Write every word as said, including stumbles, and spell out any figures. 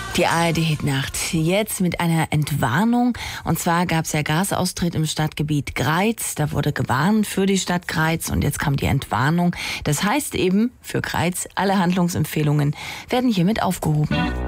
Die A R D-Hitnacht. Jetzt mit einer Entwarnung. Und zwar gab es ja Gasaustritt im Stadtgebiet Greiz. Da wurde gewarnt für die Stadt Greiz und jetzt kam die Entwarnung. Das heißt eben für Greiz, alle Handlungsempfehlungen werden hiermit aufgehoben.